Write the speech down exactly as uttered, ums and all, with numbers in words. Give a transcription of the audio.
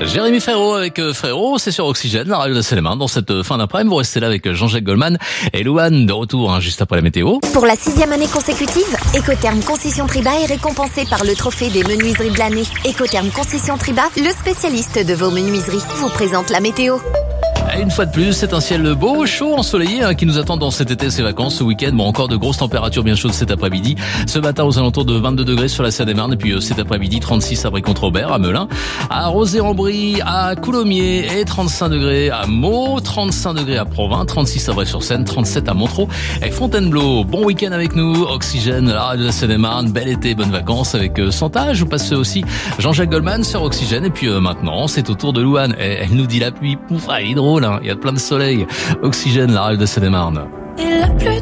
Jérémy Frérot avec euh, Frérot, c'est sur Oxygène, la radio de la Seine-et-Marne. Dans cette euh, fin d'après-midi, vous restez là avec Jean-Jacques Goldman et Louane de retour hein, juste après la météo. Pour la sixième année consécutive, Écotherm Concession Triba est récompensé par le trophée des menuiseries de l'année. Écotherm Concession Triba, le spécialiste de vos menuiseries, vous présente la météo. Et une fois de plus, c'est un ciel beau, chaud, ensoleillé hein, qui nous attend dans cet été, ces vacances, ce week-end. Bon, encore de grosses températures bien chaudes cet après-midi. Ce matin, aux alentours de vingt-deux degrés sur la Seine-et-Marne. Et puis euh, cet après-midi, trente-six à Brie-Comte-Robert, à Melun, à Rozay-en-Brie, à Coulommiers et trente-cinq degrés à Meaux, trente-cinq degrés à Provins, trente-six à Bray-sur-Seine, trente-sept à Montereau et Fontainebleau. Bon week-end avec nous, Oxygène, la radio de la Seine-et-Marne. Bel été, bonnes vacances avec euh, Santa. Je vous passe aussi Jean-Jacques Goldman sur Oxygène. Et puis euh, maintenant, c'est au tour de Louane. Et, elle nous dit la pluie, pouf, ah, il est drôle, hein. Il y a plein de soleil. Oxygène, la radio de Seine-et-Marne.